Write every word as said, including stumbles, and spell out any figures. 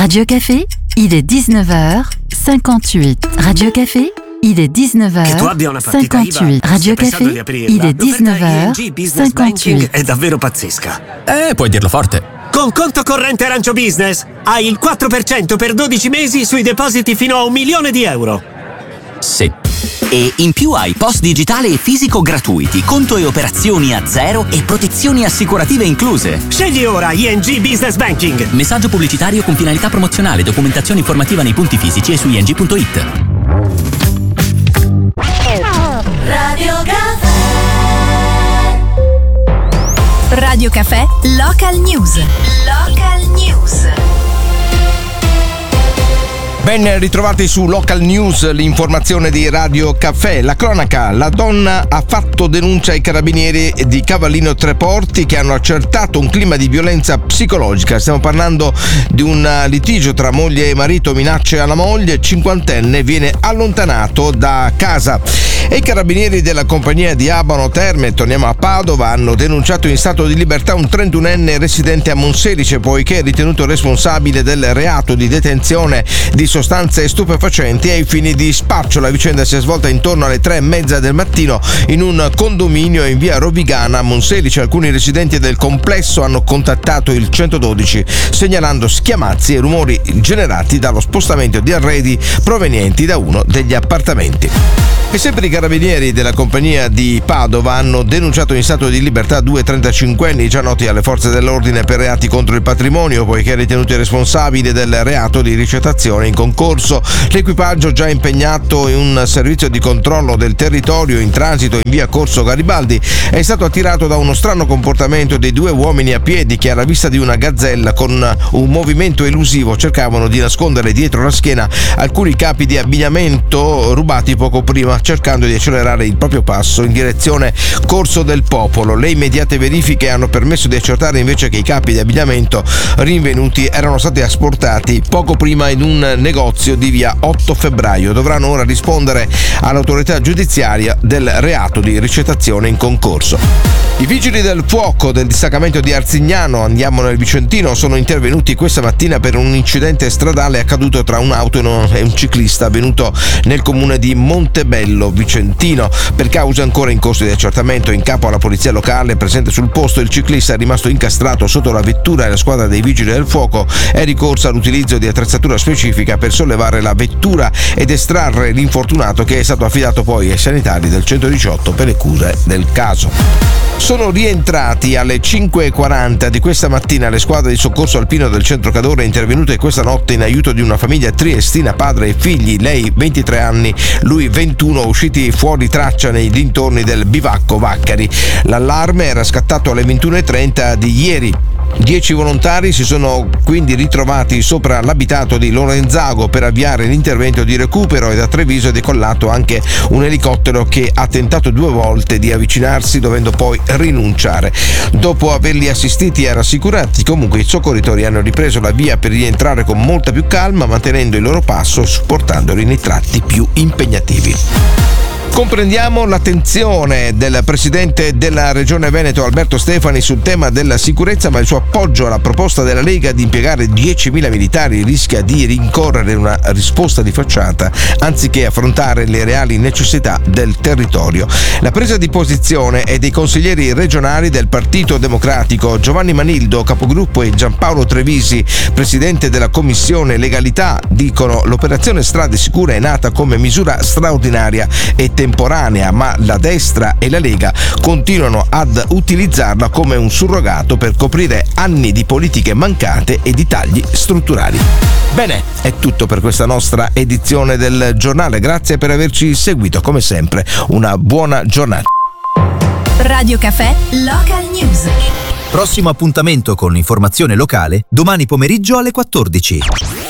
Radio Café, il est dix-neuf heures cinquante-huit. Radio Café, il est dix-neuf heures cinquante-huit. Radio Café, il est dix-neuf heures cinquante-huit. È davvero pazzesca. Eh, puoi dirlo forte. Con conto corrente Arancio Business hai il quattro per cento per dodici mesi sui depositi fino a un milione di euro. Sì. E in più hai post digitale e fisico gratuiti, conto e operazioni a zero e protezioni assicurative incluse. Scegli ora I N G Business Banking. Messaggio pubblicitario con finalità promozionale, documentazione informativa nei punti fisici e su i n g punto i t. Radio Café. Radio Café, Local News. Local News. Ben ritrovati su Local News, l'informazione di Radio Café. La cronaca: la donna ha fatto denuncia ai carabinieri di Cavallino Treporti che hanno accertato un clima di violenza psicologica. Stiamo parlando di un litigio tra moglie e marito, minacce alla moglie, cinquantenne viene allontanato da casa. E i carabinieri della compagnia di Abano Terme, torniamo a Padova, hanno denunciato in stato di libertà un trentunenne residente a Monselice poiché è ritenuto responsabile del reato di detenzione di sostanze stupefacenti ai fini di spaccio. La vicenda si è svolta intorno alle tre e mezza del mattino in un condominio in via Rovigana a Monselice. Alcuni residenti del complesso hanno contattato il centododici segnalando schiamazzi e rumori generati dallo spostamento di arredi provenienti da uno degli appartamenti. E sempre i carabinieri della compagnia di Padova hanno denunciato in stato di libertà due trentacinquenni già noti alle forze dell'ordine per reati contro il patrimonio poiché ritenuti responsabili del reato di ricettazione in concorso. L'equipaggio, già impegnato in un servizio di controllo del territorio in transito in via Corso Garibaldi, è stato attirato da uno strano comportamento dei due uomini a piedi che alla vista di una gazzella con un movimento elusivo cercavano di nascondere dietro la schiena alcuni capi di abbigliamento rubati poco prima, cercando di accelerare il proprio passo in direzione Corso del Popolo. Le immediate verifiche hanno permesso di accertare invece che i capi di abbigliamento rinvenuti erano stati asportati poco prima in un negozio di via otto febbraio. Dovranno ora rispondere all'autorità giudiziaria del reato di ricettazione in concorso. I vigili del fuoco del distaccamento di Arzignano, andiamo nel Vicentino, sono intervenuti questa mattina per un incidente stradale accaduto tra un'auto e un ciclista avvenuto nel comune di Montebello Vicentino. Per cause ancora in corso di accertamento in capo alla polizia locale presente sul posto, il ciclista è rimasto incastrato sotto la vettura e la squadra dei vigili del fuoco è ricorsa all'utilizzo di attrezzatura specifica per sollevare la vettura ed estrarre l'infortunato, che è stato affidato poi ai sanitari del centodiciotto per le cure del caso. Sono rientrati alle cinque e quaranta di questa mattina le squadre di soccorso alpino del centro Cadore intervenute questa notte in aiuto di una famiglia triestina, padre e figli, lei ventitré anni, lui ventuno, usciti fuori traccia nei dintorni del bivacco Vaccari. L'allarme era scattato alle ventuno e trenta di ieri. Dieci volontari si sono quindi ritrovati sopra l'abitato di Lorenzago per avviare l'intervento di recupero e da Treviso è decollato anche un elicottero che ha tentato due volte di avvicinarsi dovendo poi rinunciare. Dopo averli assistiti e rassicurati, comunque i soccorritori hanno ripreso la via per rientrare con molta più calma, mantenendo il loro passo, supportandoli nei tratti più impegnativi. Comprendiamo l'attenzione del presidente della Regione Veneto Alberto Stefani sul tema della sicurezza, ma il suo appoggio alla proposta della Lega di impiegare diecimila militari rischia di rincorrere una risposta di facciata anziché affrontare le reali necessità del territorio. La presa di posizione è dei consiglieri regionali del Partito Democratico Giovanni Manildo, capogruppo, e Giampaolo Trevisi, presidente della Commissione Legalità. Dicono: l'operazione Strade Sicure è nata come misura straordinaria e temporanea, ma la destra e la Lega continuano ad utilizzarla come un surrogato per coprire anni di politiche mancate e di tagli strutturali. Bene, è tutto per questa nostra edizione del giornale. Grazie per averci seguito, come sempre una buona giornata. Radio Café, Local News. Prossimo appuntamento con l'informazione locale domani pomeriggio alle quattordici.